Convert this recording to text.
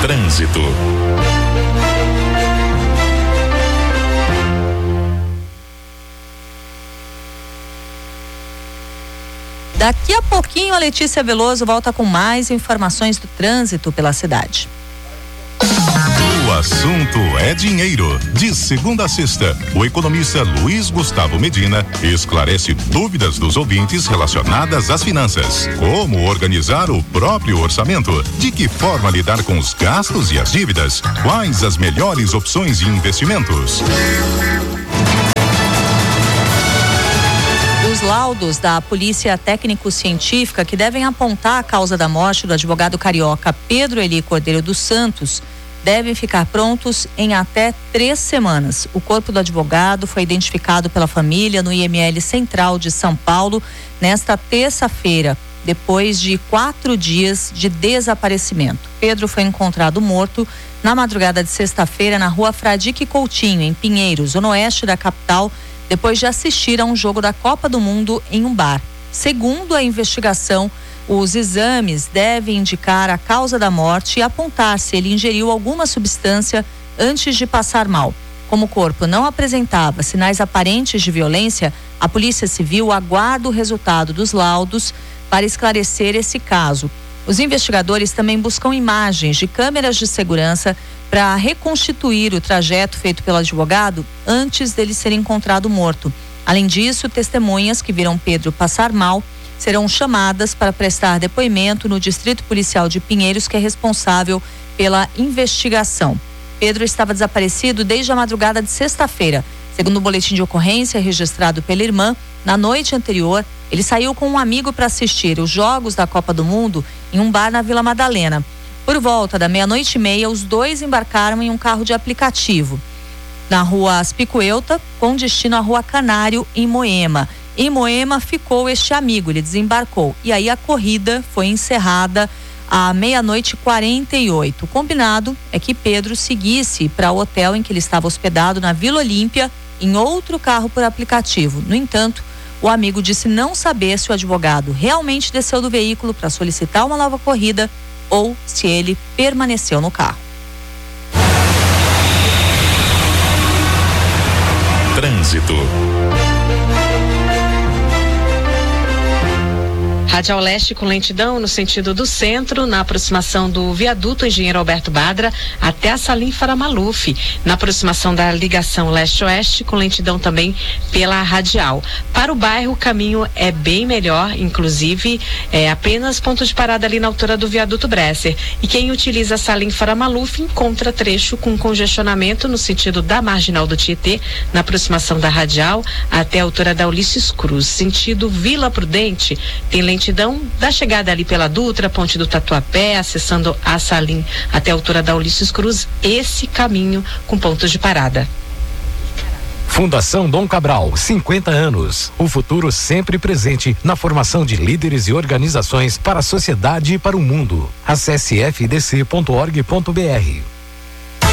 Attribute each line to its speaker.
Speaker 1: Trânsito.
Speaker 2: Daqui a pouquinho a Letícia Veloso volta com mais informações do trânsito pela cidade.
Speaker 1: O assunto é dinheiro. De segunda a sexta, o economista Luiz Gustavo Medina esclarece dúvidas dos ouvintes relacionadas às finanças. Como organizar o próprio orçamento? De que forma lidar com os gastos e as dívidas? Quais as melhores opções de investimentos?
Speaker 2: Os laudos da Polícia Técnico-Científica que devem apontar a causa da morte do advogado carioca Pedro Eli Cordeiro dos Santos devem ficar prontos em até 3 semanas. O corpo do advogado foi identificado pela família no IML Central de São Paulo nesta terça-feira, depois de 4 dias de desaparecimento. Pedro foi encontrado morto na madrugada de sexta-feira na rua Fradique Coutinho, em Pinheiros, zona oeste da capital, depois de assistir a um jogo da Copa do Mundo em um bar. Segundo a investigação, os exames devem indicar a causa da morte e apontar se ele ingeriu alguma substância antes de passar mal. Como o corpo não apresentava sinais aparentes de violência, a Polícia Civil aguarda o resultado dos laudos para esclarecer esse caso. Os investigadores também buscam imagens de câmeras de segurança para reconstituir o trajeto feito pelo advogado antes dele ser encontrado morto. Além disso, testemunhas que viram Pedro passar mal serão chamadas para prestar depoimento no Distrito Policial de Pinheiros, que é responsável pela investigação. Pedro estava desaparecido desde a madrugada de sexta-feira. Segundo o boletim de ocorrência registrado pela irmã, na noite anterior, ele saiu com um amigo para assistir os Jogos da Copa do Mundo em um bar na Vila Madalena. Por volta da 00:30, os dois embarcaram em um carro de aplicativo na rua Aspicuelta, com destino à rua Canário, em Moema. Em Moema ficou este amigo, ele desembarcou. E aí a corrida foi encerrada à 00:48. O combinado é que Pedro seguisse para o hotel em que ele estava hospedado na Vila Olímpia em outro carro por aplicativo. No entanto, o amigo disse não saber se o advogado realmente desceu do veículo para solicitar uma nova corrida ou se ele permaneceu no carro.
Speaker 1: Trânsito.
Speaker 3: Radial Leste com lentidão no sentido do centro, na aproximação do viaduto Engenheiro Alberto Badra até a Salim Faramaluf. Na aproximação da ligação leste-oeste com lentidão também pela radial. Para o bairro o caminho é bem melhor, inclusive é apenas ponto de parada ali na altura do viaduto Bresser. E quem utiliza a Salim Faramaluf encontra trecho com congestionamento no sentido da Marginal do Tietê, na aproximação da radial até a altura da Ulisses Cruz. Sentido Vila Prudente tem lentidão da chegada ali pela Dutra, Ponte do Tatuapé, acessando a Salim até a altura da Ulisses Cruz, esse caminho com pontos de parada.
Speaker 4: Fundação Dom Cabral, 50 anos. O futuro sempre presente na formação de líderes e organizações para a sociedade e para o mundo. Acesse fdc.org.br.